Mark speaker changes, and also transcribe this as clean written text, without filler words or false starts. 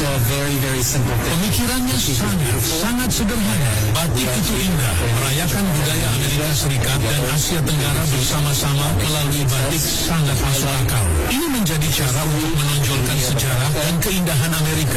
Speaker 1: Pemikirannya sangat sederhana. Batik itu indah, merayakan budaya Amerika Serikat dan Asia Tenggara bersama-sama melalui batik sangat masuk akal. Ini menjadi cara untuk menonjolkan sejarah dan keindahan Amerika.